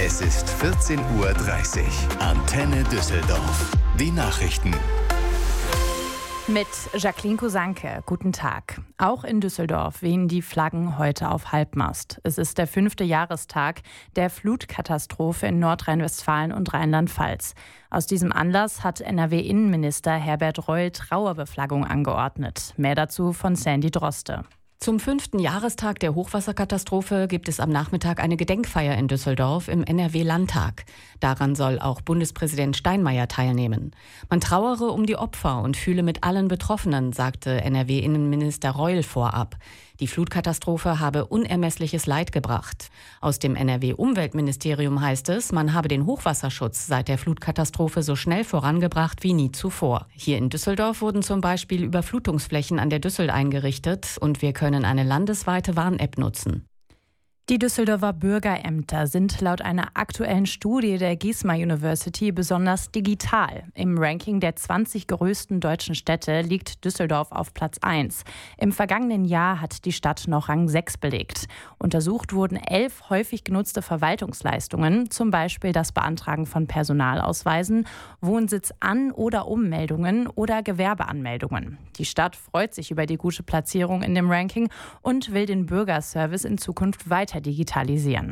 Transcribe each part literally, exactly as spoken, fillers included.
Es ist vierzehn Uhr dreißig. Antenne Düsseldorf. Die Nachrichten. Mit Jacqueline Kosanke. Guten Tag. Auch in Düsseldorf wehen die Flaggen heute auf Halbmast. Es ist der fünfte Jahrestag der Flutkatastrophe in Nordrhein-Westfalen und Rheinland-Pfalz. Aus diesem Anlass hat N R W-Innenminister Herbert Reul Trauerbeflaggung angeordnet. Mehr dazu von Sandy Droste. Zum fünften Jahrestag der Hochwasserkatastrophe gibt es am Nachmittag eine Gedenkfeier in Düsseldorf im N R W-Landtag. Daran soll auch Bundespräsident Steinmeier teilnehmen. Man trauere um die Opfer und fühle mit allen Betroffenen, sagte N R W-Innenminister Reul vorab. Die Flutkatastrophe habe unermessliches Leid gebracht. Aus dem N R W-Umweltministerium heißt es, man habe den Hochwasserschutz seit der Flutkatastrophe so schnell vorangebracht wie nie zuvor. Hier in Düsseldorf wurden zum Beispiel Überflutungsflächen an der Düssel eingerichtet und wir können eine landesweite Warn-App nutzen. Die Düsseldorfer Bürgerämter sind laut einer aktuellen Studie der Gisma University besonders digital. Im Ranking der zwanzig größten deutschen Städte liegt Düsseldorf auf Platz eins. Im vergangenen Jahr hat die Stadt noch Rang sechs belegt. Untersucht wurden elf häufig genutzte Verwaltungsleistungen, zum Beispiel das Beantragen von Personalausweisen, Wohnsitzan- oder Ummeldungen oder Gewerbeanmeldungen. Die Stadt freut sich über die gute Platzierung in dem Ranking und will den Bürgerservice in Zukunft weiter digitalisieren.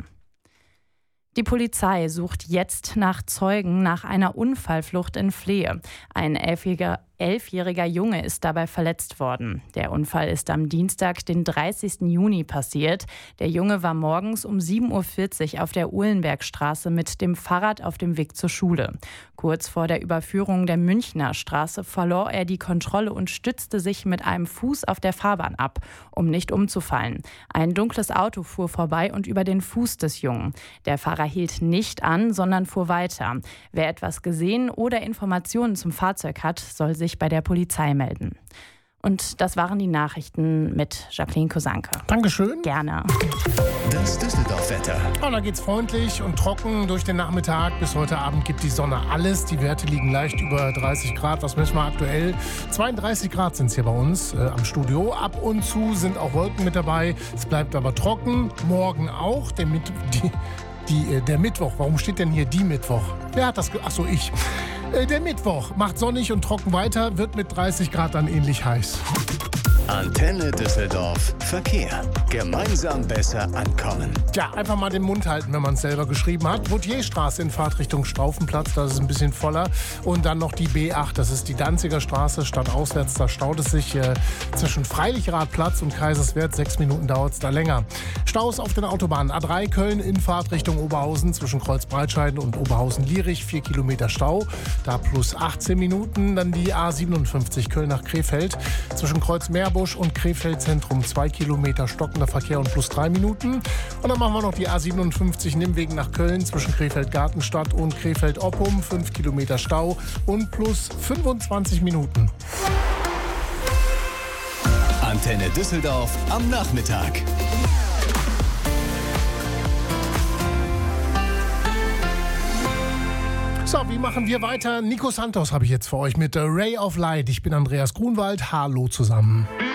Die Polizei sucht jetzt nach Zeugen nach einer Unfallflucht in Flehe. Ein elfjähriger, elfjähriger Junge ist dabei verletzt worden. Der Unfall ist am Dienstag, den dreißigsten Juni passiert. Der Junge war morgens um sieben Uhr vierzig auf der Uhlenbergstraße mit dem Fahrrad auf dem Weg zur Schule. Kurz vor der Überführung der Münchner Straße verlor er die Kontrolle und stützte sich mit einem Fuß auf der Fahrbahn ab, um nicht umzufallen. Ein dunkles Auto fuhr vorbei und über den Fuß des Jungen. Der Fahrer hielt nicht an, sondern fuhr weiter. Wer etwas gesehen oder Informationen zum Fahrzeug hat, soll sich bei der Polizei melden. Und das waren die Nachrichten mit Jacqueline Kosanke. Dankeschön. Gerne. Das Düsseldorf-Wetter. Oh, da geht's freundlich und trocken durch den Nachmittag. Bis heute Abend gibt die Sonne alles. Die Werte liegen leicht über dreißig Grad. Was messen wir aktuell? zweiunddreißig Grad sind es hier bei uns äh, am Studio. Ab und zu sind auch Wolken mit dabei. Es bleibt aber trocken. Morgen auch. Der, Mit- die, die, äh, der Mittwoch. Warum steht denn hier die Mittwoch? Wer hat das? Ge- Achso, ich. Äh, der Mittwoch macht sonnig und trocken weiter. Wird mit dreißig Grad dann ähnlich heiß. Antenne Düsseldorf. Verkehr. Gemeinsam besser ankommen. Tja, einfach mal den Mund halten, wenn man es selber geschrieben hat. Vautierstraße in Fahrtrichtung Straufenplatz, das ist ein bisschen voller. Und dann noch die B acht, das ist die Danziger Straße, stadtauswärts. Da staut es sich äh, zwischen Freilichradplatz und Kaiserswerth. Sechs Minuten dauert es da länger. Staus auf den Autobahnen A drei Köln in Fahrtrichtung Oberhausen zwischen Kreuzbreitscheiden und Oberhausen-Lierich. Vier Kilometer Stau, da plus achtzehn Minuten. Dann die A siebenundfünfzig Köln nach Krefeld zwischen Kreuzmeerbusch und Krefeld Zentrum. Zwei Kilometer stockender Verkehr und plus drei Minuten. Und dann machen wir noch die A siebenundfünfzig Nimmwegen nach Köln zwischen Krefeld-Gartenstadt und Krefeld-Oppum. Fünf Kilometer Stau und plus fünfundzwanzig Minuten. Antenne Düsseldorf am Nachmittag. So, wie machen wir weiter? Nico Santos habe ich jetzt für euch mit Ray of Light. Ich bin Andreas Grunwald. Hallo zusammen.